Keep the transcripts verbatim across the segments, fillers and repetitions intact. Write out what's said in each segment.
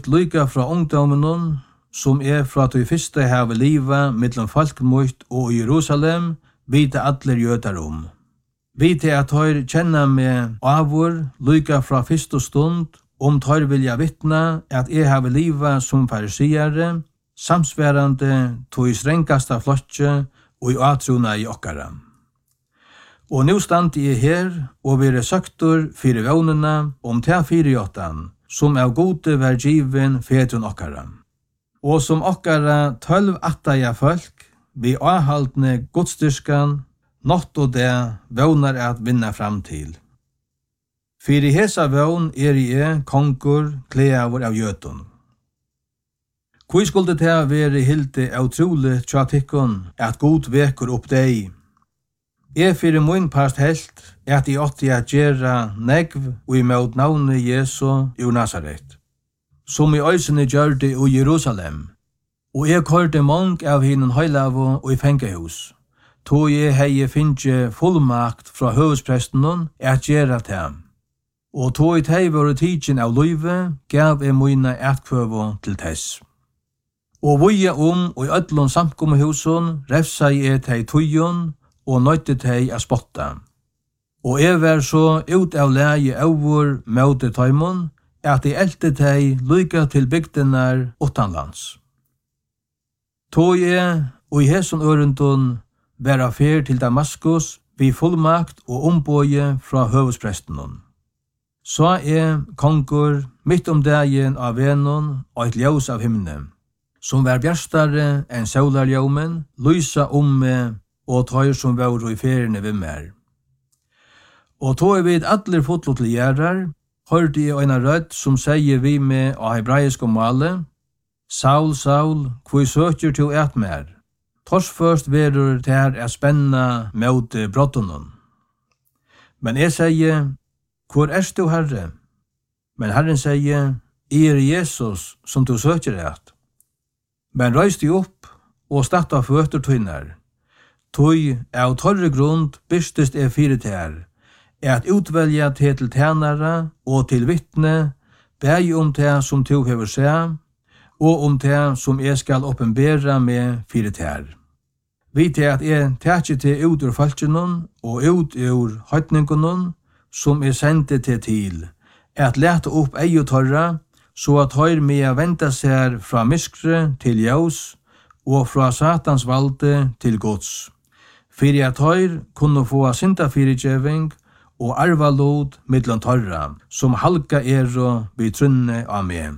hørt lyka fra ungdommen, som er fra til første have livet mellom folkmøtt og Jerusalem, vite alle jøder om. Vite at høyr kjenner med avur, lyka fra første stund, om tør vilja vittna at jeg have livet som farisiere, samsværande tog i strengasta flotje og i atruna i okkara. Og nu stand jeg her og være søktor fire vånene om ta fyrjåttan, som av gode var given fedrun okkara. Og som okkara tølv attaja folk, vi avhaldne godstyrskan, nått og det vånar at vinna fram til. Fyri hesa vån er jeg konkur kleavur av jötun. Hvor skulle det være hilde utrolig tjatikkun at god vekur opp deg? Jeg fyrir mun past helt at jeg åtti at gjera negv og imot navnet Jesu i Nazaret, som i øysene gjør det i Jerusalem. Og jeg kørte mong av hinnen høylavo og i fengehus. Tog jeg hei finnje fullmakt fra høvespresten at gjera dem. Og tog jeg hei var tidsin av løyve, gav jeg mine etkvøvo til tess. Og voja om og i ødlån samkommehusen refsa jeg tei tøyen og nøyte tei a spotta. Og jeg var så ut av leie over møte tøymon at jeg elte tei lyka til bygdenar utanlands. Tog jeg og i heson ørendun var affær til Damaskus vi fullmakt og ombøye fra høvespresten. Så er konkur midt om dagen av venon og et ljós av himne, som var bjerstare enn solarljómen, lysa om meg og tøyer som var i feriene ved mer. Og tog jeg vid atler fotlo til gjerrar, hørte jeg en rødt som sier vi med av hebraisk og male, Saul, Saul, hvor søker til et mer? Tors først verur ter er spenna mot brottonen. Men jeg sier, hvor er du, Herre? Men Herren sier, jeg er Jesus som du søker et. Men røys de opp og starta føtter tøyner. Tøy av torre grunn bystest er fire ter, er at utvelja til til tænare og til vittne, bæg om det som du hever seg, og om det som jeg skal oppenbera med fire ter. Vite at jeg tætje til ut ur falskjennom og ut ur høytningennom, som er sendte til til, at lete opp ei og torra, så at høyr med å vente seg fra myskre til ljós, og fra satans valde til gods. Fyrir at høyr kunne få syndafyrirgjeving og arva lod middelen torra, som halka er og vi trunne av meg.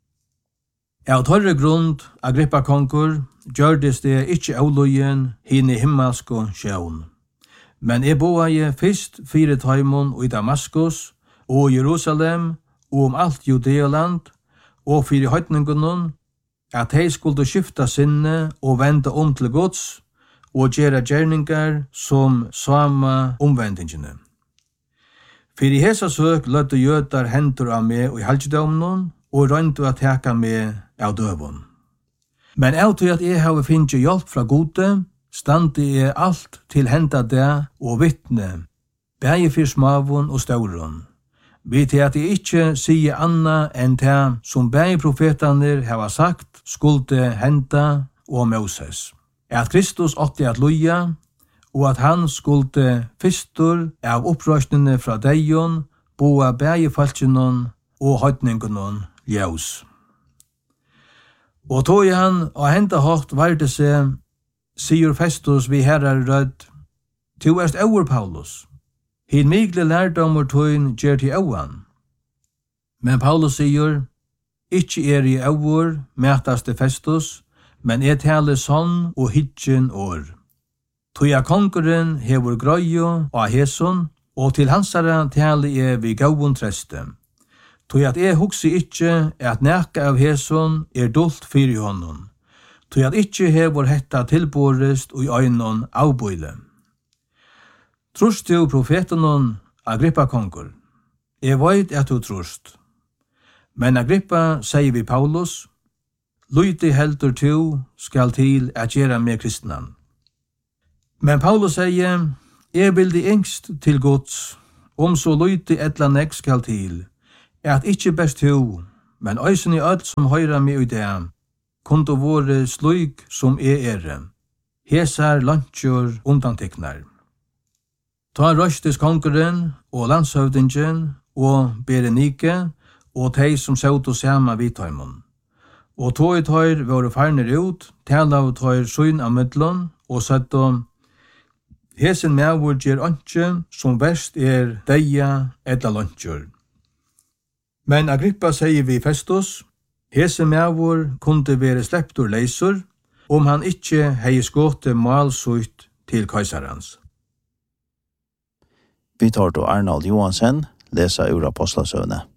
Av torre grund, Agrippa konkur, gjørdes det ikkje avlojen hinn i himmelsk og sjøvn. Men jeg boa jeg fyrst fire tøymon i Damaskus og Jerusalem og om alt Judealand og fire høytningunnen, at hei skulle skifta sinne og vende om til gods og gjøre gjerningar som sama omvendingene. Fyrir hesa søk løtte jøtar hendur av meg og i halvdømnen og røyndu at teka meg av døvun. Men av til at jeg har finnje hjelp fra gode, standi er alt til henda det og vittne, bægi fyrir smavun og staurun. Vi til at jeg ikkje sier anna enn det som bægi profetaner hava sagt skulde henda og Moses. At Kristus åtti at loja, og at han skulde fyrstur av opprørsnene fra deion, boa bægi falskinon og høytningunon ljós. Og tog han og henda hårt varde seg, sier Festus vi herrar rødd, «Tu erst over, Paulus. Hin migle lærdommer tøyn gjer til auan.» Men Paulus sier, «Ikkje er i over, mætaste Festus, men er tale sånn og hitjen år. Tøya konkurren hevur grøyo og heson, og til hansara tale er vi gauun treste. Tøy at jeg hugsi ikkje at nekka av heson er dult fyrir honom. Tøy at ikkje hevur hetta tilborist og i øynon avbøyle. Trust du profetanon Agrippa konkur? Jeg veit at du trust. Men Agrippa sier vi Paulus, «Lyti heldur tu skal til at gjera med kristnan.» Men Paulus sier, «Jeg vil de engst til gods, om så lyti etla nek skal til, at ikkje best tu, men øysen i öll som høyra meg i det, kunde vore slik som jeg er. Hesar lantjur undantiknar. Ta røstes kongeren og landshøvdingen og Berenike og tei som søvd og sama vidtøymon. Og tog tøyr våre farner ut, tala av tøyr søyn av midlån og satt om hesen mevur gjer ønske som verst er deia etla lantjur. Men Agrippa sier vi Festus, hesen mevur kunde være sleppt ur leisur, om han ikkje hei skåte malsutt til kaisarans. Vi tar til Arnold Johansen, lesa ur Apostlasøvne.